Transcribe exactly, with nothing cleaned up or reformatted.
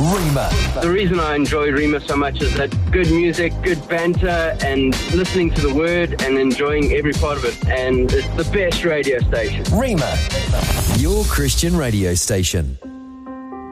Rima. The reason I enjoy Rima so much is that good music, good banter, and listening to the word and enjoying every part of it. And it's the best radio station. Rima, your Christian radio station.